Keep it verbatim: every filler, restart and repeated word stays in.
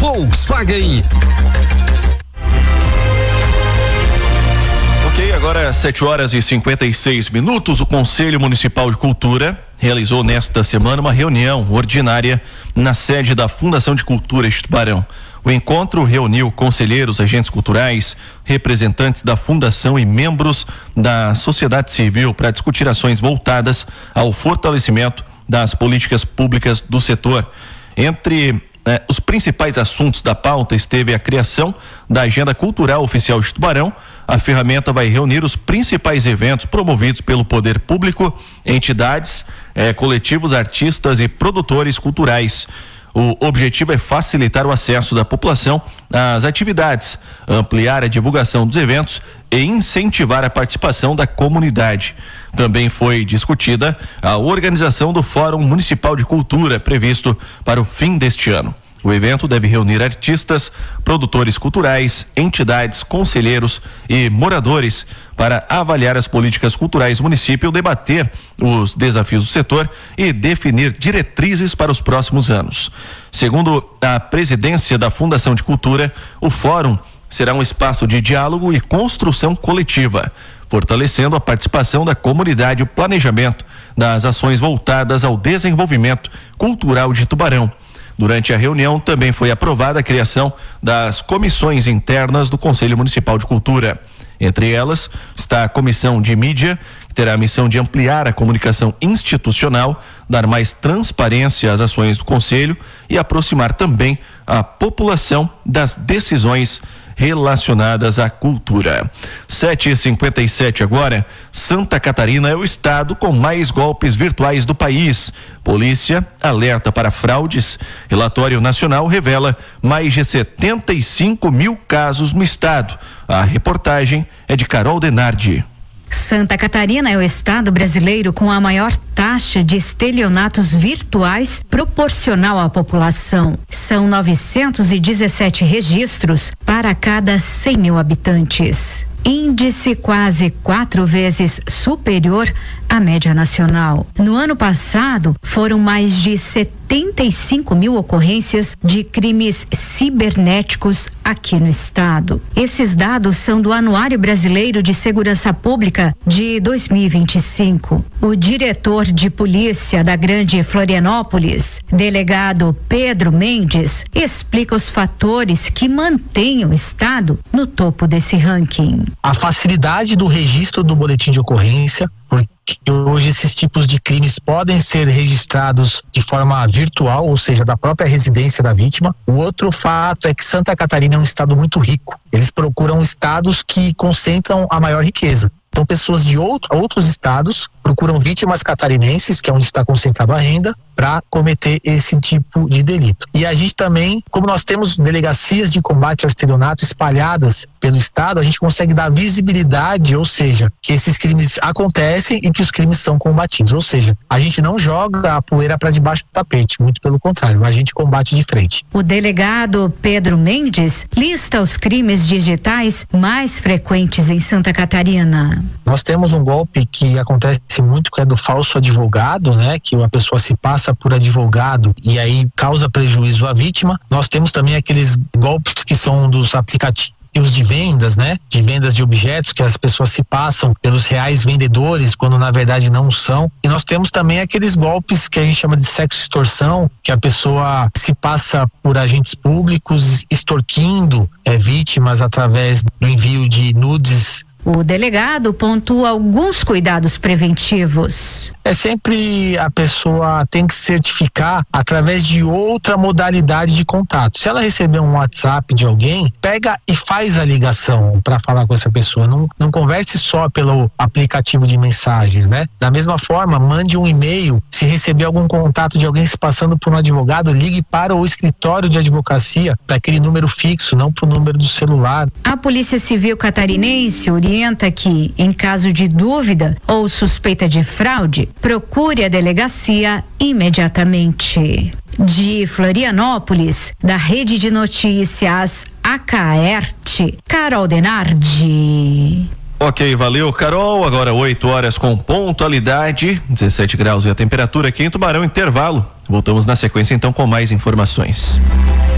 Volkswagen. Ok, agora sete horas e cinquenta e seis minutos. O Conselho Municipal de Cultura realizou nesta semana uma reunião ordinária na sede da Fundação de Cultura de Tubarão. O encontro reuniu conselheiros, agentes culturais, representantes da Fundação e membros da sociedade civil para discutir ações voltadas ao fortalecimento das políticas públicas do setor. Entre eh, os principais assuntos da pauta esteve a criação da Agenda Cultural Oficial de Tubarão. A ferramenta vai reunir os principais eventos promovidos pelo poder público, entidades, eh, coletivos, artistas e produtores culturais. O objetivo é facilitar o acesso da população às atividades, ampliar a divulgação dos eventos e incentivar a participação da comunidade. Também foi discutida a organização do Fórum Municipal de Cultura, previsto para o fim deste ano. O evento deve reunir artistas, produtores culturais, entidades, conselheiros e moradores para avaliar as políticas culturais do município, debater os desafios do setor e definir diretrizes para os próximos anos. Segundo a presidência da Fundação de Cultura, o fórum será um espaço de diálogo e construção coletiva, fortalecendo a participação da comunidade e o planejamento das ações voltadas ao desenvolvimento cultural de Tubarão. Durante a reunião também foi aprovada a criação das comissões internas do Conselho Municipal de Cultura. Entre elas está a Comissão de Mídia, que terá a missão de ampliar a comunicação institucional, dar mais transparência às ações do Conselho e aproximar também a população das decisões relacionadas à cultura. sete e cinquenta e sete agora. Santa Catarina é o estado com mais golpes virtuais do país. Polícia alerta para fraudes. Relatório nacional revela mais de setenta e cinco mil casos no estado. A reportagem é de Carol Denardi. Santa Catarina é o estado brasileiro com a maior taxa de estelionatos virtuais proporcional à população. São novecentos e dezessete registros para cada cem mil habitantes. Índice quase quatro vezes superior à média nacional. No ano passado, foram mais de setenta e cinco mil ocorrências de crimes cibernéticos aqui no estado. Esses dados são do Anuário Brasileiro de Segurança Pública de dois mil e vinte e cinco. O diretor de polícia da Grande Florianópolis, delegado Pedro Mendes, explica os fatores que mantêm o estado no topo desse ranking. A facilidade do registro do boletim de ocorrência, porque hoje esses tipos de crimes podem ser registrados de forma virtual, ou seja, da própria residência da vítima. O outro fato é que Santa Catarina é um estado muito rico. Eles procuram estados que concentram a maior riqueza. Então, pessoas de outro, outros estados procuram vítimas catarinenses, que é onde está concentrada a renda, para cometer esse tipo de delito. E a gente também, como nós temos delegacias de combate ao estelionato espalhadas pelo estado, a gente consegue dar visibilidade, ou seja, que esses crimes acontecem e que os crimes são combatidos. Ou seja, a gente não joga a poeira para debaixo do tapete, muito pelo contrário, a gente combate de frente. O delegado Pedro Mendes lista os crimes digitais mais frequentes em Santa Catarina. Nós temos um golpe que acontece muito, que é do falso advogado, né? Que uma pessoa se passa por advogado e aí causa prejuízo à vítima. Nós temos também aqueles golpes que são dos aplicativos de vendas, né? De vendas de objetos, que as pessoas se passam pelos reais vendedores, quando na verdade não são. E nós temos também aqueles golpes que a gente chama de sexo extorsão, que a pessoa se passa por agentes públicos extorquindo é, vítimas através do envio de nudes. O delegado pontua alguns cuidados preventivos. É sempre a pessoa tem que certificar através de outra modalidade de contato. Se ela receber um WhatsApp de alguém, pega e faz a ligação para falar com essa pessoa. Não, não converse só pelo aplicativo de mensagens, né? Da mesma forma, mande um e-mail. Se receber algum contato de alguém se passando por um advogado, ligue para o escritório de advocacia, para aquele número fixo, não para o número do celular. A Polícia Civil Catarinense orienta que, em caso de dúvida ou suspeita de fraude, procure a delegacia imediatamente. De Florianópolis, da Rede de Notícias Acaerte, Carol Denardi. Ok, valeu, Carol. Agora oito horas com pontualidade, dezessete graus e a temperatura aqui em Tubarão. Intervalo. Voltamos na sequência então com mais informações.